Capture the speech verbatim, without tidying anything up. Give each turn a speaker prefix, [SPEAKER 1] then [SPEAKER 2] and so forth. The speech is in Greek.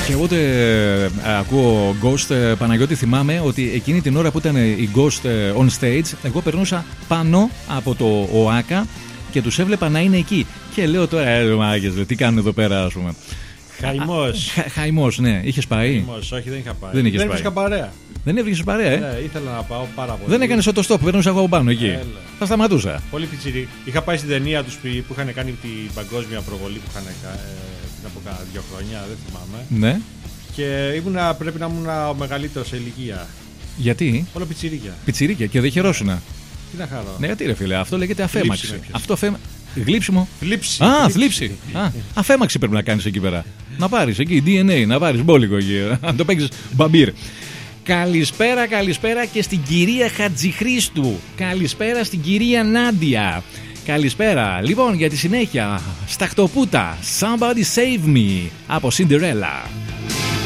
[SPEAKER 1] Και εγώ τε, ε, ακούω Ghost, ε, Παναγιώτη, θυμάμαι ότι εκείνη την ώρα που ήταν η Ghost ε, on stage, εγώ περνούσα πάνω από το ΟΑΚΑ και τους έβλεπα να είναι εκεί. Και λέω τώρα, ε, μάγες, τι κάνουν εδώ πέρα, ας πούμε.
[SPEAKER 2] Χαϊμός.
[SPEAKER 1] Χα, χαϊμός, ναι. Είχες πάει?
[SPEAKER 2] Χαϊμός, όχι, δεν είχα πάει.
[SPEAKER 1] Δεν είχες
[SPEAKER 2] δεν
[SPEAKER 1] πάει.
[SPEAKER 2] Έβρισκα παρέα.
[SPEAKER 1] Δεν έβρισκες παρέα, ε?
[SPEAKER 2] Ναι, ήθελα να πάω πάρα πολύ.
[SPEAKER 1] Δεν έκανες οτοστόπ, περνούσα εγώ από πάνω εκεί.
[SPEAKER 2] Έλα.
[SPEAKER 1] Θα σταματούσα.
[SPEAKER 2] Πολύ πιτσιρί. Είχα πάει στην ταινία τους που είχαν κάνει την παγκόσμια προβολή που είχαν ε, πριν από κάνα δύο χρόνια, δεν θυμάμαι.
[SPEAKER 1] Ναι.
[SPEAKER 2] Και ήμουνα, πρέπει να ήμουν ο μεγαλύτερος σε ηλικία.
[SPEAKER 1] Γιατί?
[SPEAKER 2] Όλο πιτσιρίκια.
[SPEAKER 1] Πιτσιρίκια και δεν χαιρόσουνα.
[SPEAKER 2] Τι να χαρώ.
[SPEAKER 1] Ναι, γιατί ρε φίλε, αυτό λέγεται αφέμαξη.
[SPEAKER 2] Θλίψη,
[SPEAKER 1] Αυτό αφέμα... Γλύψιμο.
[SPEAKER 2] Θλίψη.
[SPEAKER 1] Α, θλίψη. Α, αφέμαξη πρέπει να κάνεις εκεί πέρα. Να πάρεις εκεί ντι εν έι, να πάρεις μπόλικο εκεί. Να το παίξεις μπαμπύρ. Καλησπέρα, καλησπέρα και στην κυρία Χατζηχρήστου. Καλησπέρα στην κυρία Νάντια. Καλησπέρα. Λοιπόν, για τη συνέχεια, Σταχτοπούτα, Somebody Save Me από Cinderella.